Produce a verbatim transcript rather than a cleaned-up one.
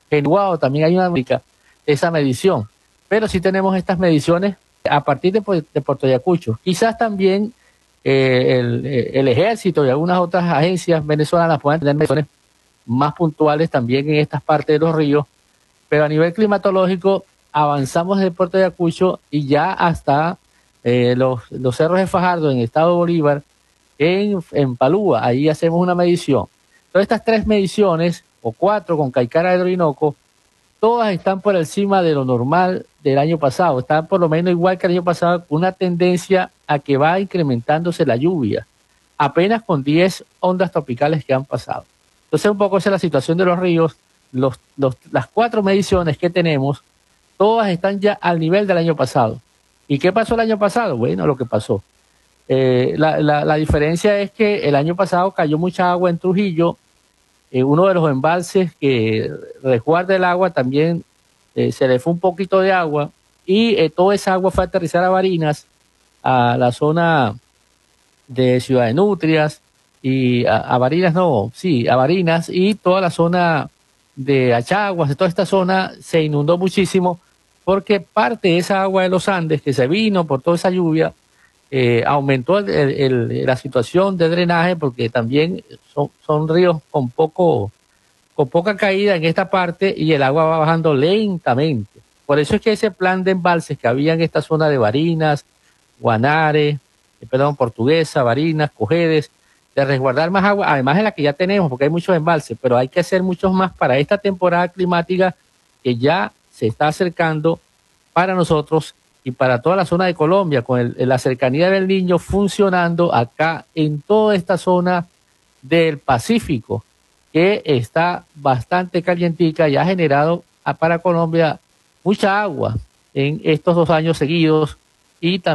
en Guau también hay una de esa medición, pero sí tenemos estas mediciones a partir de, de Puerto Ayacucho. Quizás también eh, el, el ejército y algunas otras agencias venezolanas puedan tener mediciones más puntuales también en estas partes de los ríos, pero a nivel climatológico avanzamos desde Puerto Ayacucho y ya hasta eh, los, los cerros de Fajardo en el estado de Bolívar, en, en Palúa, ahí hacemos una medición. Entonces estas tres mediciones, o cuatro con Caicara de Orinoco, todas están por encima de lo normal del año pasado, están por lo menos igual que el año pasado, con una tendencia a que va incrementándose la lluvia, apenas con diez ondas tropicales que han pasado. Entonces un poco esa es la situación de los ríos. Los, los, las cuatro mediciones que tenemos, todas están ya al nivel del año pasado. ¿Y qué pasó el año pasado? Bueno, lo que pasó. Eh, la, la, la diferencia es que el año pasado cayó mucha agua en Trujillo, eh, uno de los embalses que resguarda el agua también eh, se le fue un poquito de agua y eh, toda esa agua fue a aterrizar a Barinas, a la zona de Ciudad de Nutrias, y a, a Barinas no, sí, a Barinas y toda la zona de Achaguas, de toda esta zona se inundó muchísimo porque parte de esa agua de los Andes que se vino por toda esa lluvia eh, aumentó el, el, el, la situación de drenaje porque también son, son ríos con poco con poca caída en esta parte y el agua va bajando lentamente. Por eso es que ese plan de embalses que había en esta zona de Barinas, Guanare, eh, perdón, Portuguesa, Barinas, Cojedes, de resguardar más agua, además de la que ya tenemos, porque hay muchos embalses, pero hay que hacer muchos más para esta temporada climática que ya se está acercando para nosotros y para toda la zona de Colombia, con el, la cercanía del Niño funcionando acá en toda esta zona del Pacífico, que está bastante calientica y ha generado a, para Colombia mucha agua en estos dos años seguidos y también